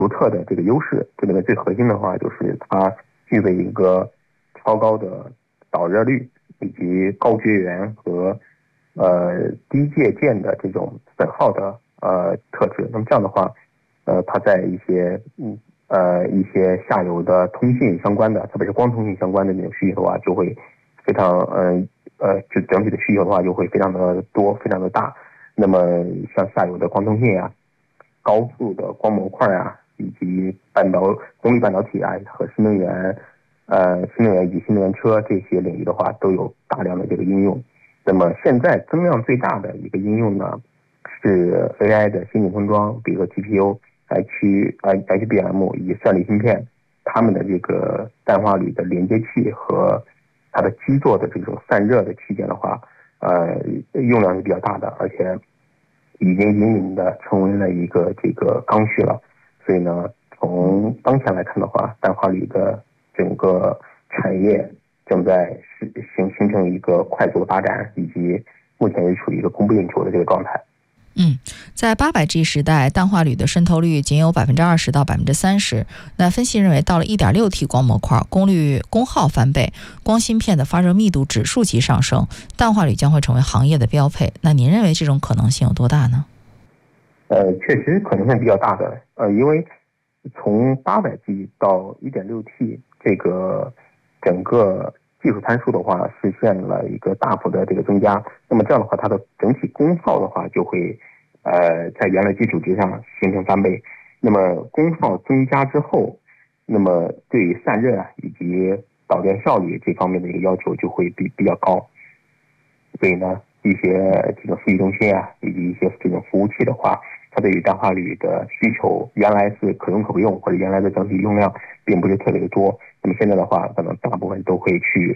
独特的这个优势。这里面最核心的话就是它具备一个超高的导热率以及高绝缘和低借键的这种损耗的特质。那么这样的话，它在一些下游的通信相关的，特别是光通信相关的那种需求的话，就会非常就整体的需求的话就会非常的多，非常的大。那么像下游的光通信啊、高速的光模块啊，以及动力半导体啊和新能源以及新能源车这些领域的话，都有大量的这个应用。那么现在增量最大的一个应用呢，是 AI 的先进封装，比如说 GPU、HBM 以及算力芯片，它们的这个氮化铝的连接器和它的基座的这种散热的器件的话，用量是比较大的，而且已经隐隐的成为了一个这个刚需了。所以呢，从当前来看的话，氮化铝的整个产业正在形成一个快速的发展，以及目前是处于一个供不应求的这个状态。 在 800G 时代，氮化铝的渗透率仅有20%到30%。那分析认为，到了 1.6T 光模块，功耗翻倍，光芯片的发热密度指数级上升，氮化铝将会成为行业的标配。那您认为这种可能性有多大呢？ 确实可能性比较大的。因为从 800G 到 1.6T 这个整个技术参数的话，实现了一个大幅的这个增加。那么这样的话，它的整体功耗的话就会在原来基础之上形成翻倍。那么功耗增加之后，那么对于散热以及导电效率这方面的一个要求就会比较高。所以呢，一些这种数据中心啊，以及一些这种服务器的话，它对于氮化铝的需求原来是可用可不用，或者原来的整体用量并不是特别的多。那么现在的话，可能大部分都会去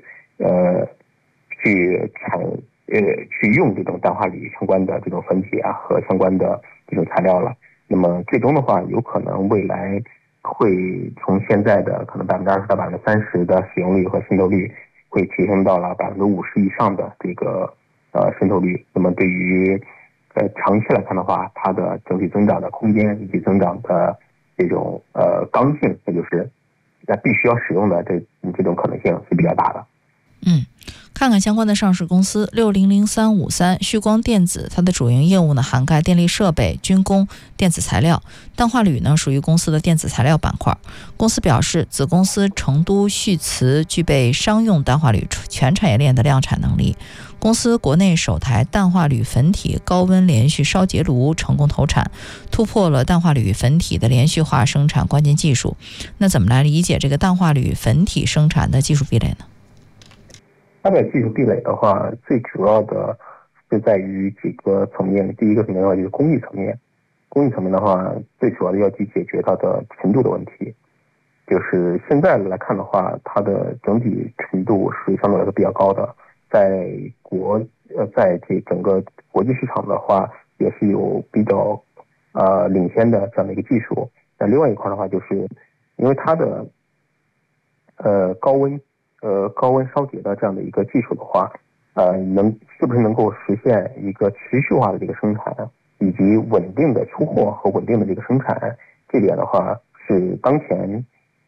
用这种氮化铝相关的这种粉体啊和相关的这种材料了。那么最终的话，有可能未来会从现在的可能20%到30%的使用率和渗透率，会提升到了50%以上的这个渗透率。那么对于长期来看的话，它的整体增长的空间以及增长的这种刚性，也就是必须要使用的这种可能性是比较大的。 看看相关的上市公司600353旭光电子，它的主营业务呢涵盖电力设备、军工、电子材料。氮化铝呢属于公司的电子材料板块。公司表示，子公司成都旭瓷具备商用氮化铝全产业链的量产能力。公司国内首台氮化铝粉体高温连续烧结炉成功投产，突破了氮化铝粉体的连续化生产关键技术。那怎么来理解这个氮化铝粉体生产的技术壁垒呢？ 它的技术壁垒的话，最主要的是在于几个层面。第一个层面的话就是工艺层面，工艺层面的话，最主要的要去解决它的纯度的问题。就是现在来看的话，它的整体纯度是相对来说比较高的，在这整个国际市场的话，也是有比较领先的这样的一个技术。那另外一块的话，就是因为它的高温烧结的这样的一个技术的话，是不是能够实现一个持续化的这个生产，以及稳定的出货和稳定的这个生产，这点的话是当前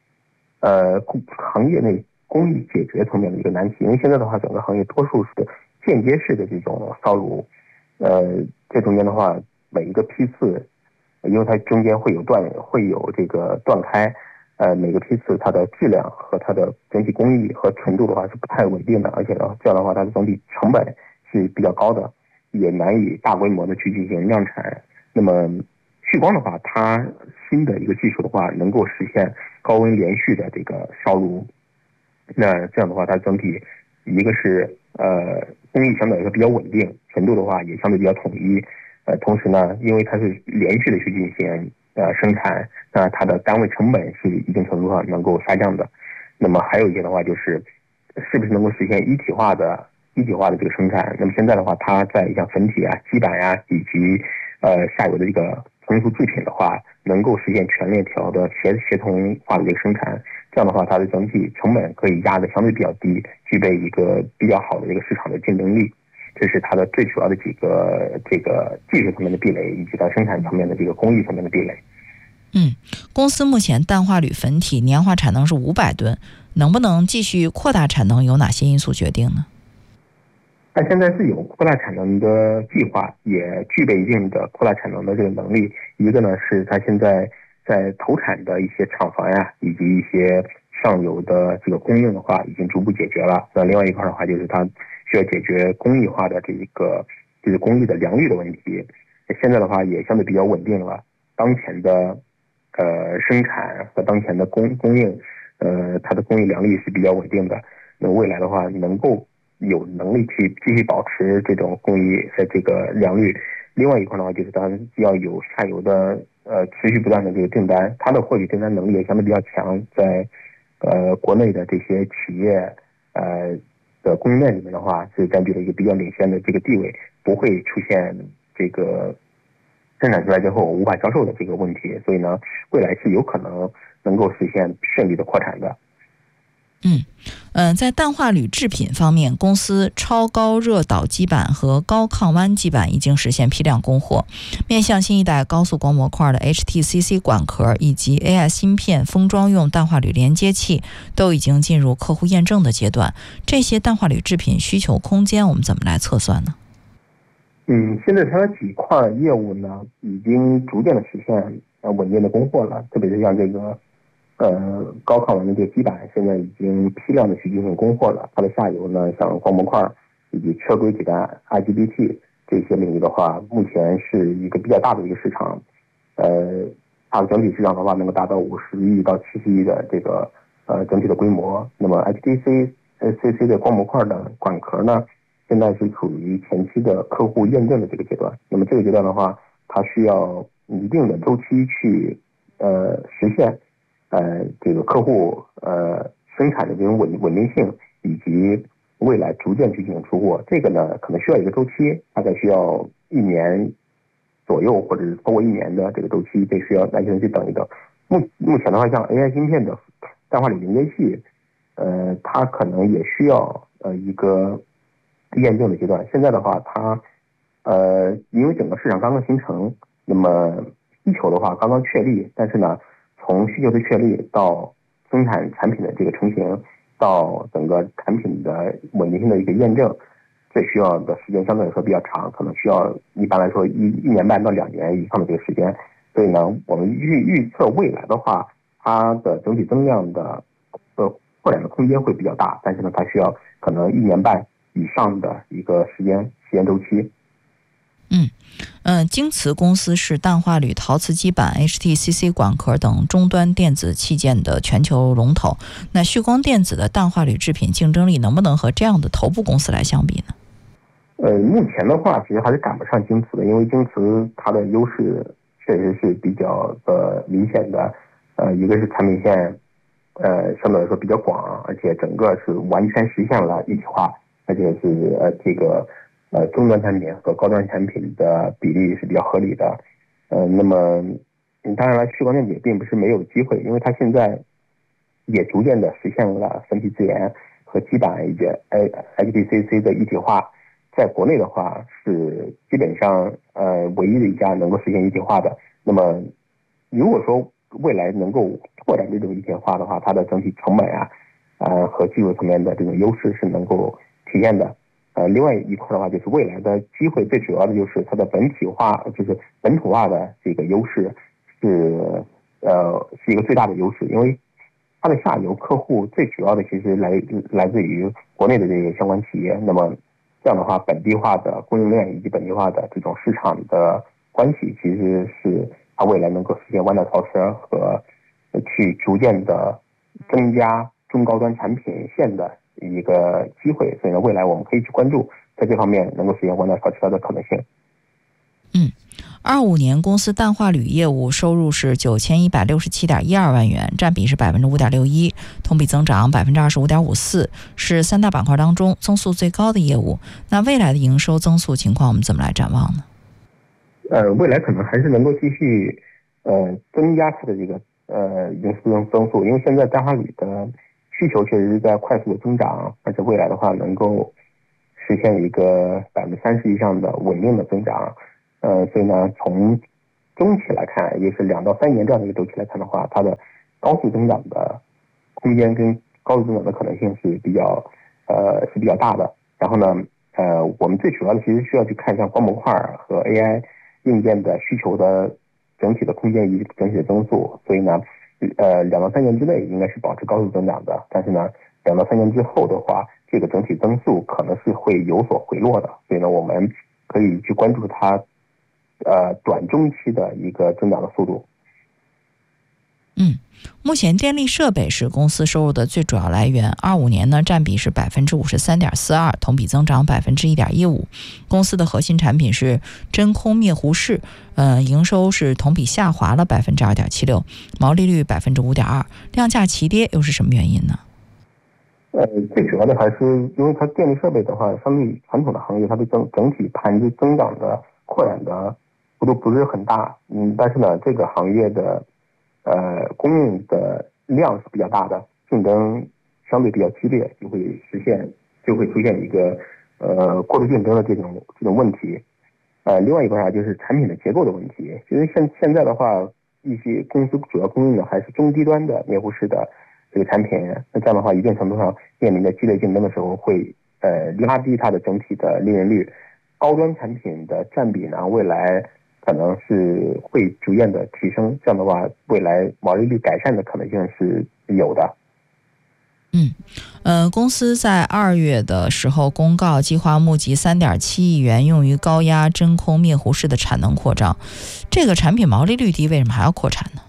行业内工艺解决层面的一个难题。因为现在的话，整个行业多数是间接式的这种烧炉，这中间的话，每一个批次，因为它中间会有这个断开。每个批次它的质量和它的整体工艺和纯度的话是不太稳定的，而且呢，这样的话它的整体成本是比较高的，也难以大规模的去进行量产。那么旭光的话，它新的一个技术的话，能够实现高温连续的这个烧炉。那这样的话，它整体一个是工艺相对来说比较稳定，纯度的话也相对比较统一。同时呢，因为它是连续的去进行生产，那它的单位成本是一定程度上能够下降的。那么还有一些的话，就是是不是能够实现一体化的这个生产。那么现在的话，它在像粉体啊、基板呀，以及下游的这个成熟制品的话，能够实现全链条的协同化的这个生产。这样的话，它的整体成本可以压得相对比较低，具备一个比较好的这个市场的竞争力。这是它的最主要的几个这个技术层面的壁垒，以及它生产层面的这个工艺层面的壁垒。 公司目前氮化铝粉体年化产能是500吨，能不能继续扩大产能，由哪些因素决定呢？ 它现在是有扩大产能的计划，也具备一定的扩大产能的这个能力。一个呢是它现在在投产的一些厂房呀，以及一些上游的这个供应的话，已经逐步解决了。那另外一块的话，就是它需要解决工艺化的就是工艺的良率的问题。现在的话也相对比较稳定了。当前的生产和当前的供应，它的工艺良率是比较稳定的。那未来的话，能够有能力去继续保持这种工艺这个良率。另外一块的话，就是它要有下游的持续不断的这个订单，它的获取订单能力也相对比较强，在国内的这些企业的供应链里面的话，是占据了一个比较领先的这个地位，不会出现这个生产出来之后无法销售的这个问题。所以呢，未来是有可能够实现顺利的扩产的。 在氮化铝制品方面，公司超高热导基板和高抗弯基板已经实现批量供货，面向新一代高速光模块的 HTCC 管壳以及 AI 芯片封装用氮化铝连接器都已经进入客户验证的阶段。这些氮化铝制品需求空间我们怎么来测算呢？ 现在它的几块业务呢，已经逐渐的实现稳定的供货了，特别是像这个高抗完的这个基板，现在已经批量的去进行供货了。它的下游呢，像光模块以及车规级的 IGBT 这些领域的话，目前是一个比较大的一个市场。它的整体市场的话，能够达到50亿到70亿的这个整体的规模。那么 HTCC 的光模块的管壳呢，现在是处于前期的客户验证的这个阶段。那么这个阶段的话，它需要一定的周期去实现这个客户生产的这种稳定性，以及未来逐渐去进行出货。这个呢，可能需要一个周期，大概需要1年左右，或者是超过1年的这个周期，这需要耐心的去等一等。目前的话，像 AI 芯片的氮化铝连接器，它可能也需要一个验证的阶段。现在的话，它因为整个市场刚刚形成，那么需求的话刚刚确立，但是呢，从需求的确立到生产产品的这个成型，到整个产品的稳定性的一个验证，这需要的时间相对来说比较长，可能需要一般来说1年半到2年以上的这个时间。所以呢，我们预测未来的话，它的整体增量的扩展的空间会比较大，但是呢，它需要可能1年半以上的一个时间周期。 京瓷公司是氮化铝陶瓷基板、HTCC 管壳等终端电子器件的全球龙头。那旭光电子的氮化铝制品竞争力能不能和这样的头部公司来相比呢？ 目前的话，其实还是赶不上京瓷的，因为京瓷它的优势确实是比较明显的。一个是产品线相对来说比较广，而且整个是完全实现了一体化，而且是这个中端产品和高端产品的比例是比较合理的。那么当然了，旭光电子也并不是没有机会，因为它现在也逐渐的实现了分体自研和基板以及 HTCC 的一体化。在国内的话是基本上唯一的一家能够实现一体化的。那么如果说未来能够拓展这种一体化的话，它的整体成本和技术层面的这种优势是能够体现的。另外一块的话，就是未来的机会，最主要的就是它的本土化的这个优势是一个最大的优势，因为它的下游客户最主要的其实来自于国内的这个相关企业。那么这样的话，本地化的供应链以及本地化的这种市场的关系，其实是它未来能够实现弯道超车和去逐渐的增加中高端产品线的一个机会。所以呢，未来我们可以去关注在这方面能够实现弯道超车的可能性。 25年公司氮化铝业务收入是9167.12万元，占比是5.61%，同比增长25.54%，是3大板块当中增速最高的业务。那未来的营收增速情况我们怎么来展望呢？ 未来可能还是能够继续增加它的这个营收增速，因为现在氮化铝的需求确实是在快速的增长，而且未来的话能够实现一个30%以上的稳定的增长。所以呢，从中期来看，也是2到3年这样的一个周期来看的话，它的高速增长的空间跟高速增长的可能性是比较大的。然后呢，我们最主要的其实需要去看一下光模块和 AI 硬件的需求的整体的空间以及整体的增速。所以呢，2到3年之内应该是保持高速增长的，但是呢，2到3年之后的话，这个整体增速可能是会有所回落的。所以呢，我们可以去关注它短中期的一个增长的速度。 目前电力设备是公司收入的最主要来源，25年呢占比是53.42%，同比增长1.15%。公司的核心产品是真空灭弧式，营收是同比下滑了2.76%，毛利率5.2%，量价齐跌又是什么原因呢？ 最主要的还是因为它电力设备的话，相对于传统的行业，它的整体盘子增长的扩展的幅度不是很大，但是呢，这个行业的供应的量是比较大的，竞争相对比较激烈，就会出现一个过度竞争的这种问题。另外一个就是产品的结构的问题。其实现在的话，一些公司主要供应的还是中低端的灭弧式的这个产品，那这样的话，一定程度上面临着激烈竞争的时候，会拉低它的整体的利润率。高端产品的占比呢，未来可能是会逐渐的提升，这样的话，未来毛利率改善的可能性是有的。 公司在2月的时候公告，计划募集3.7亿元用于高压真空灭弧式的产能扩张。这个产品毛利率低，为什么还要扩产呢？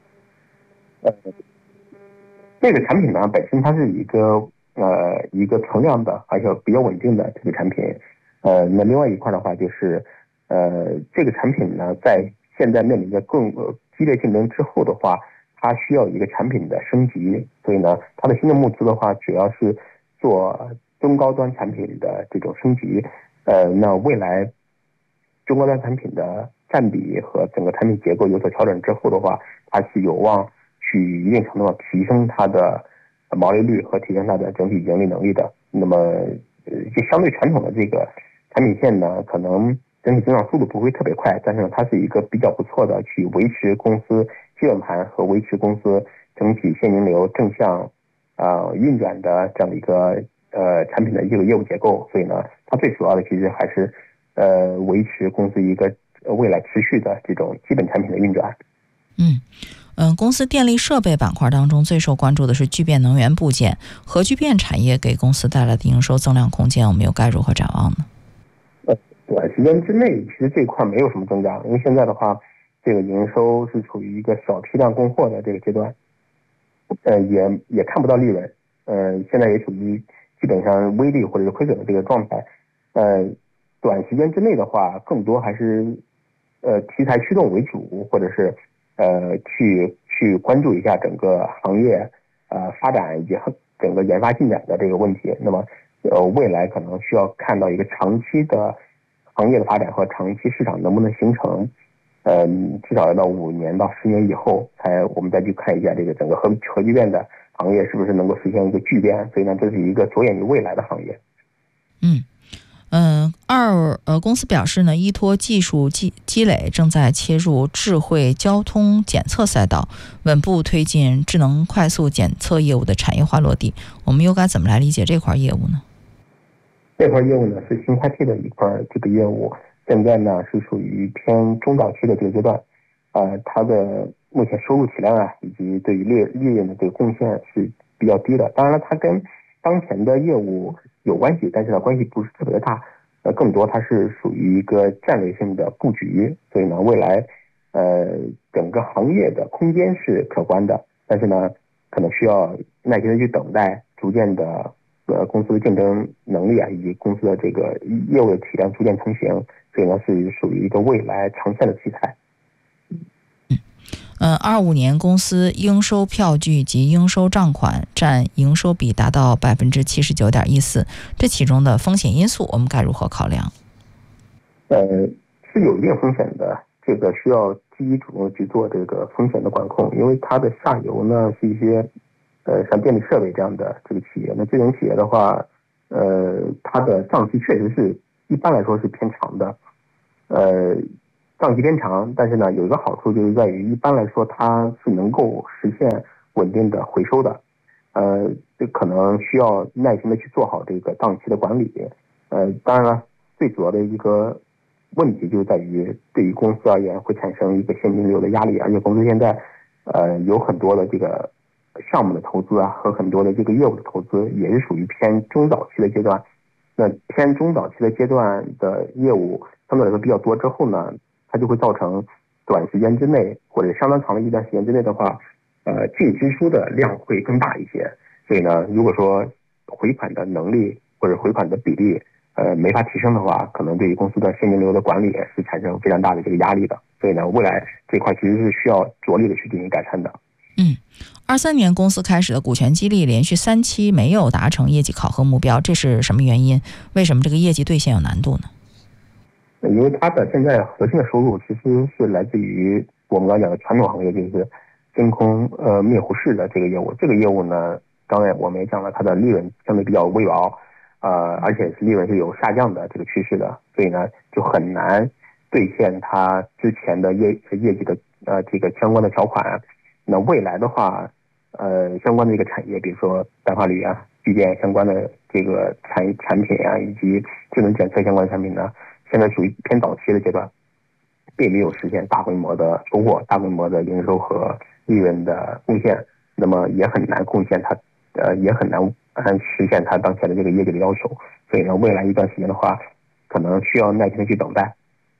这个产品呢，本身它是一个存量的，而且比较稳定的这个产品。那另外一块的话，就是这个产品呢，在现在面临着更激烈竞争之后的话，它需要一个产品的升级。所以呢，它的新的募资的话，主要是做中高端产品的这种升级。那未来中高端产品的占比和整个产品结构有所调整之后的话，它是有望去一定程度上提升它的毛利率和提升它的整体盈利能力的。那么就相对传统的这个产品线呢，可能整体增长速度不会特别快，但是呢，它是一个比较不错的去维持公司基本盘和维持公司整体现金流正向运转的这样的一个产品的一个业务结构。所以呢，它最主要的其实还是维持公司一个未来持续的这种基本产品的运转。 公司电力设备板块当中最受关注的是聚变能源部件，核聚变产业给公司带来的营收增量空间，我们又该如何展望呢？ 短时间之内其实这块没有什么增长，因为现在的话，这个营收是处于一个小批量供货的这个阶段，也看不到利润，现在也处于基本上微利或者是亏损的这个状态。短时间之内的话，更多还是题材驱动为主，或者是去关注一下整个行业发展以及整个研发进展的这个问题。那么未来可能需要看到一个长期的行业的发展和长期市场能不能形成，至少要到5年到10年以后，我们再去看一下这个整个核聚变的行业是不是能够实现一个巨变。所以呢，这是一个着眼于未来的行业。 公司表示呢，依托技术积累，正在切入智慧交通检测赛道，稳步推进智能快速检测业务的产业化落地。我们又该怎么来理解这块业务呢？ 这块业务呢是新快递的一块这个业务，现在呢是属于偏中早期的这个阶段。它的目前收入体量以及对于利润的这个贡献是比较低的。当然了，它跟当前的业务有关系，但是呢关系不是特别的大。更多它是属于一个战略性的布局。所以呢，未来整个行业的空间是可观的，但是呢可能需要耐心的去等待，逐渐的公司的竞争能力以及公司的这个业务的体量逐渐成型。所以呢是属于一个未来长线的题材。 25年公司应收票据及应收账款占营收比达到79.14%，这其中的风险因素我们该如何考量？ 是有一定风险的，这个需要积极主动去做这个风险的管控，因为它的下游呢是一些像电力设备这样的这个企业。那这种企业的话，它的账期确实是一般来说是偏长的。 档期偏长，但是呢有一个好处就是在于一般来说它是能够实现稳定的回收的，这可能需要耐心的去做好这个档期的管理。当然了，最主要的一个问题就在于对于公司而言会产生一个现金流的压力，而且公司现在有很多的这个项目的投资啊和很多的这个业务的投资也是属于偏中早期的阶段。那偏中早期的阶段的业务相对来说比较多之后呢，它就会造成短时间之内或者相当长的一段时间之内的话，净支出的量会更大一些。所以呢，如果说回款的能力或者回款的比例没法提升的话，可能对于公司的现金流的管理是产生非常大的这个压力的。所以呢，未来这块其实是需要着力的去进行改善的。 23年公司开始的股权激励连续3期没有达成业绩考核目标，这是什么原因？为什么这个业绩兑现有难度呢？ 因为它的现在核心的收入其实是来自于我们刚才讲的传统行业，就是真空灭活式的这个业务。这个业务呢，刚才我们也讲了，它的利润相对比较微薄，而且利润是有下降的这个趋势的，所以呢就很难兑现它之前的业绩的这个相关的条款。那未来的话，相关的一个产业，比如说氮化铝啊、聚电相关的这个产品啊，以及智能检测相关的产品呢，现在属于偏早期的阶段，并没有实现大规模的收获、大规模的营收和利润的贡献，那么也很难贡献它，也很难实现它当前的这个业绩的要求。所以呢，未来一段时间的话，可能需要耐心的去等待。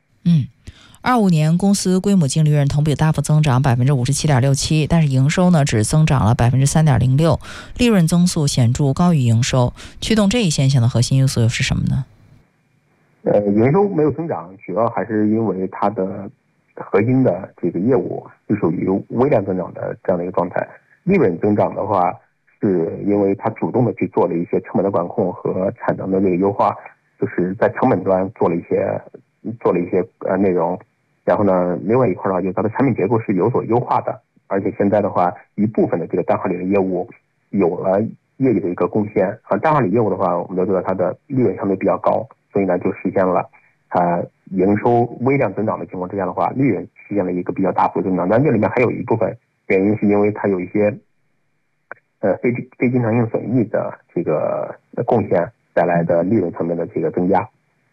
25年公司规模净利润同比大幅增长 57.67%， 但是营收呢只增长了 3.06%， 利润增速显著高于营收。驱动这一现象的核心因素又是什么呢？ 营收没有增长，主要还是因为它的核心的这个业务是属于微量增长的这样的一个状态。利润增长的话，是因为它主动的去做了一些成本的管控和产能的这个优化，就是在成本端做了一些内容。然后呢，另外一块的话，就是它的产品结构是有所优化的，而且现在的话，一部分的这个氮化铝的业务有了业绩的一个贡献。氮化铝业务的话，我们都知道它的利润相对比较高，所以呢，就实现了营收微量增长的情况之下的话，利润实现了一个比较大幅增长。但这里面还有一部分原因是因为它有一些非经常性损益的这个贡献带来的利润层面的这个增加。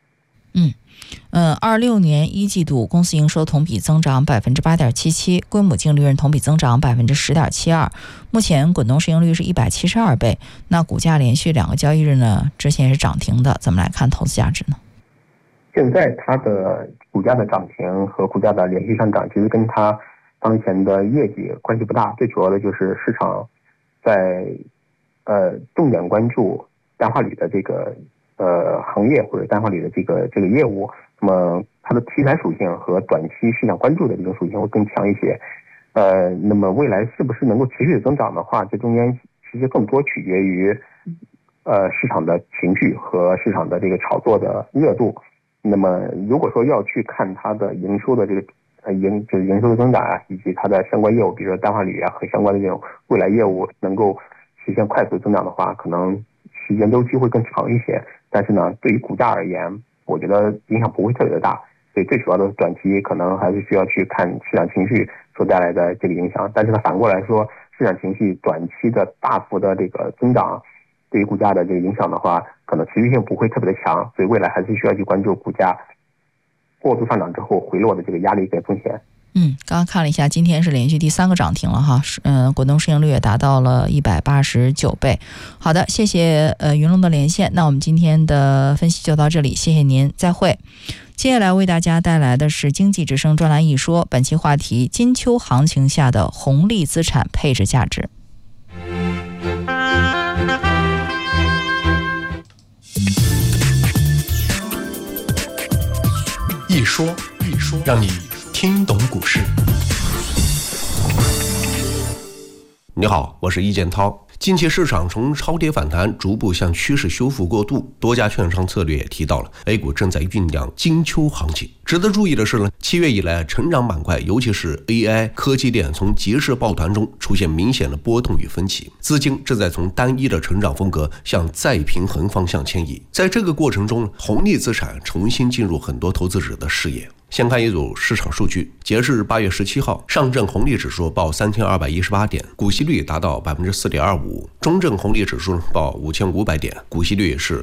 26年1季度公司营收同比增长 8.77%， 规模净利润同比增长 10.72%， 目前滚动市盈率是172倍。那股价连续2个交易日呢，之前是涨停的，怎么来看投资价值呢？ 现在它的股价的涨停和股价的连续上涨，其实跟它当前的业绩关系不大，最主要的就是市场在重点关注氮化铝的这个行业或者氮化铝的这个业务，那么它的题材属性和短期市场关注的这种属性会更强一些。那么未来是不是能够持续的增长的话，这中间其实更多取决于市场的情绪和市场的这个炒作的热度。那么如果说要去看它的营收的这个就是营收的增长啊，以及它的相关业务，比如说氮化铝啊和相关的这种未来业务能够实现快速增长的话，可能时间周期会更长一些。但是呢，对于股价而言，我觉得影响不会特别的大，所以最主要的短期可能还是需要去看市场情绪所带来的这个影响。但是呢，反过来说，市场情绪短期的大幅的这个增长，对于股价的这个影响的话，可能持续性不会特别的强，所以未来还是需要去关注股价过度上涨之后回落的这个压力跟风险。 刚刚看了一下，今天是连续第3个涨停了哈，滚动市盈率也达到了189倍。好的，谢谢云龙的连线。那我们今天的分析就到这里，谢谢您，再会。接下来为大家带来的是经济之声专栏一说，本期话题：金秋行情下的红利资产配置价值。 一说，让你听懂股市。你好，我是易建涛。近期市场从超跌反弹逐步向趋势修复过渡，多家券商策略也提到了 A 股正在酝酿金秋行情。值得注意的是呢，7月以来成长板块，尤其是 AI 科技链从急势抱团中出现明显的波动与分歧，资金正在从单一的成长风格向再平衡方向迁移。在这个过程中，红利资产重新进入很多投资者的视野。 先看一组市场数据，截至8月17号，上证红利指数报3218点，股息率达到 4.25%， 中证红利指数报5500点，股息率是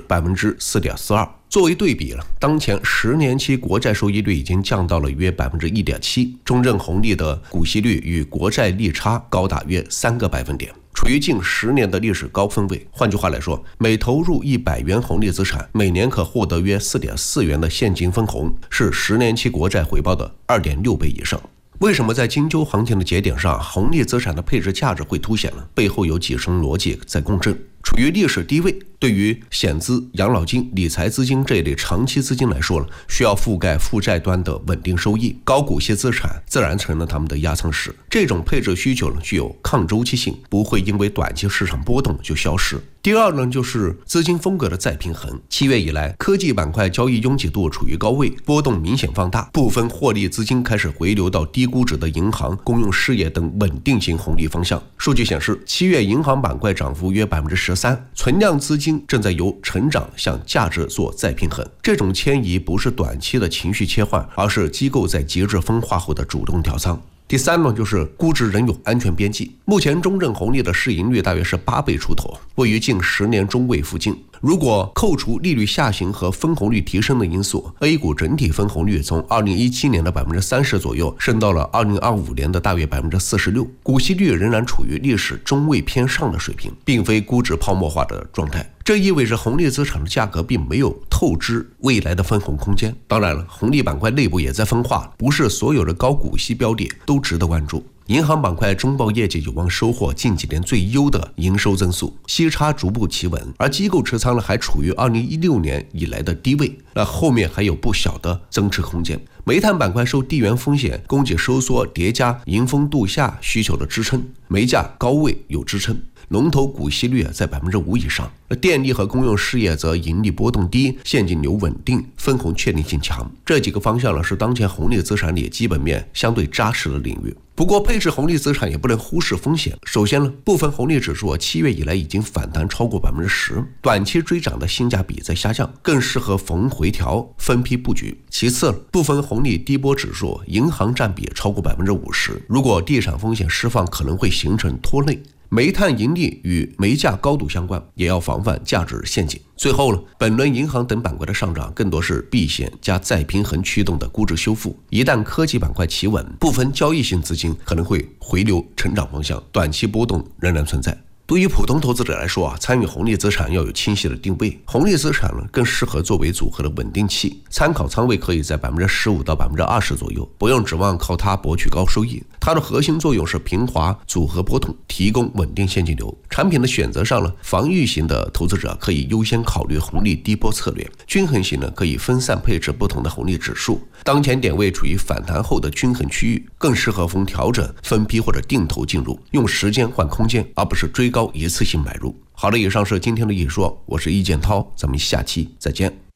4.42%。作为对比，当前10年期国债收益率已经降到了约 1.7%， 中证红利的股息率与国债利差高达约3个百分点，处于近10年的历史高分位。换句话来说，每投入100元红利资产，每年可获得约 4.4 元的现金分红，是10年期国债回报的 2.6 倍以上。为什么在金秋行情的节点上，红利资产的配置价值会凸显呢？背后有几层逻辑在共振。处于历史低位，对于险资、养老金、理财资金这一类长期资金来说需要覆盖负债端的稳定收益，高股息资产自然成了他们的压舱石。这种配置需求具有抗周期性，不会因为短期市场波动就消失。第二呢，就是资金风格的再平衡。7月以来，科技板块交易拥挤度处于高位，波动明显放大，部分获利资金开始回流到低估值的银行、公用事业等稳定型红利方向。数据显示，7月银行板块涨幅约 13%， 存量资金正在由成长向价值做再平衡。这种迁移不是短期的情绪切换，而是机构在极致分化后的主动调仓。第三呢，就是估值仍有安全边际。目前中证红利的市盈率大约是8倍出头，位于近10年中位附近。如果扣除利率下行和分红率提升的因素， A 股整体分红率从2017年的 30% 左右升到了2025年的大约 46%， 股息率仍然处于历史中位偏上的水平，并非估值泡沫化的状态。这意味着红利资产的价格并没有透支未来的分红空间。当然了，红利板块内部也在分化，不是所有的高股息标的都值得关注。银行板块中报业绩有望收获近几年最优的营收增速，息差逐步企稳，而机构持仓还处于2016年以来的低位，那后面还有不小的增持空间。煤炭板块受地缘风险、供给收缩叠加迎峰度夏需求的支撑，煤价高位有支撑，龙头股息率在 5% 以上。电力和公用事业则盈利波动低，现金流稳定，分红确定性强。这几个方向是当前红利资产里基本面相对扎实的领域。不过配置红利资产也不能忽视风险。首先部分红利指数7月以来已经反弹超过 10%， 短期追涨的性价比在下降，更适合逢回调分批布局。其次，部分红利低波指数银行占比超过 50%， 如果地产风险释放可能会形成拖累。煤炭盈利与煤价高度相关，也要防范价值陷阱。最后本轮银行等板块的上涨更多是避险加再平衡驱动的估值修复。一旦科技板块企稳，部分交易性资金可能会回流成长方向，短期波动仍然存在。对于普通投资者来说参与红利资产要有清晰的定位。红利资产更适合作为组合的稳定器，参考仓位可以在 15% 到 20% 左右，不用指望靠它博取高收益。它的核心作用是平滑组合波动，提供稳定现金流。产品的选择上防御型的投资者可以优先考虑红利低波策略，均衡型可以分散配置不同的红利指数。当前点位处于反弹后的均衡区域，更适合逢调整分批或者定投进入，用时间换空间，而不是追高一次性买入。好的，以上是今天的一说，我是易建涛，咱们下期再见。